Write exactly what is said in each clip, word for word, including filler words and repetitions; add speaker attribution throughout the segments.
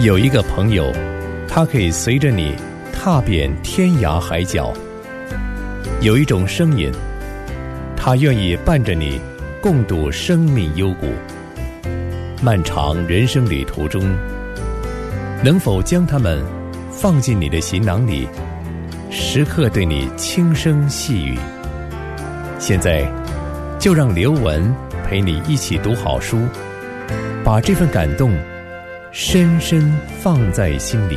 Speaker 1: 有一个朋友，他可以随着你踏遍天涯海角；有一种声音，他愿意伴着你共度生命幽谷。漫长人生旅途中，能否将它们放进你的行囊里，时刻对你轻声细语？现在就让刘文陪你一起读好书，把这份感动深深放在心里。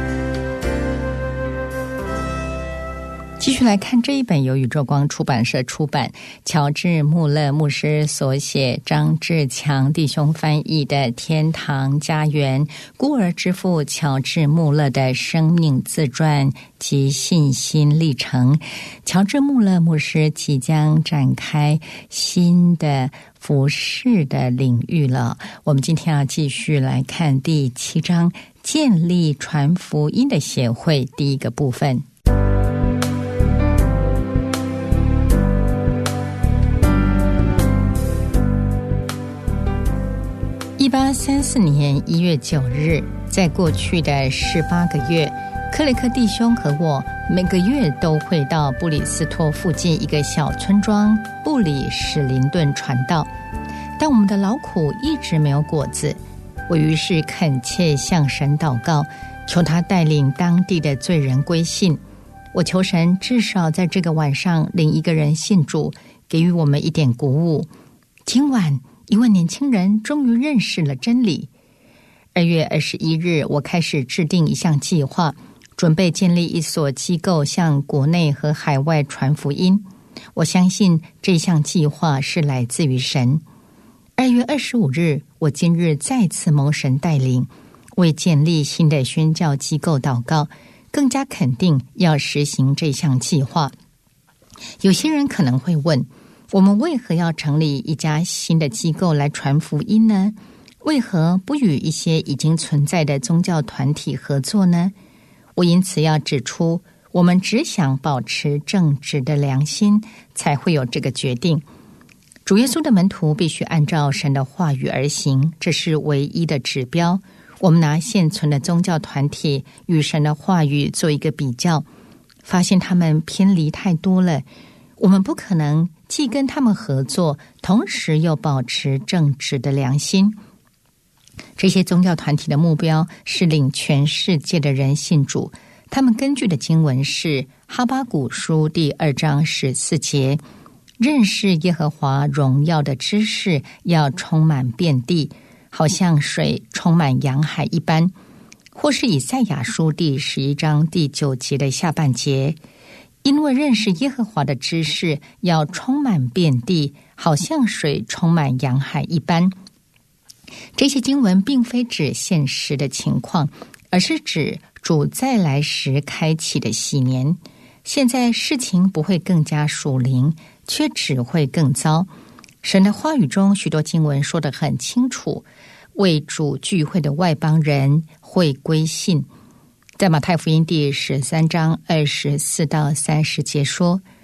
Speaker 2: 继续来看这一本由宇宙光出版社出版，乔治·穆勒牧师所写，张志强弟兄翻译的《天堂家园》，孤儿之父乔治·穆勒的生命自传及信心历程。乔治·穆勒牧师即将展开新的服事的领域了。我们今天要继续来看第七章，建立传福音的协会，第一个部分。一八三四年一月九日，在过去的十八个月，克雷克弟兄和我每个月都会到布里斯托附近一个小村庄布里史林顿传道，但我们的劳苦一直没有果子。我于是恳切向神祷告，求他带领当地的罪人归信。我求神至少在这个晚上领一个人信主，给予我们一点鼓舞。今晚一位年轻人终于认识了真理。二月二十一日，我开始制定一项计划，准备建立一所机构向国内和海外传福音。我相信这项计划是来自于神。二月二十五日，我今日再次蒙神带领，为建立新的宣教机构祷告，更加肯定要实行这项计划。有些人可能会问，我们为何要成立一家新的机构来传福音呢？为何不与一些已经存在的宗教团体合作呢？我因此要指出，我们只想保持正直的良心，才会有这个决定。主耶稣的门徒必须按照神的话语而行，这是唯一的指标。我们拿现存的宗教团体与神的话语做一个比较，发现他们偏离太多了。我们不可能既跟他们合作，同时又保持正直的良心。这些宗教团体的目标是领全世界的人信主，他们根据的经文是哈巴谷书第二章十四节，认识耶和华荣耀的知识要充满遍地，好像水充满洋海一般，或是以赛亚书第十一章第九节的下半节，因为认识耶和华的知识要充满遍地，好像水充满洋海一般。这些经文并非指现实的情况，而是指主再来时开启的禧年。现在事情不会更加属灵，却只会更糟。神的话语中许多经文说得很清楚，为主聚会的外邦人会归信。在马太福音第十三章二十四到三十节说，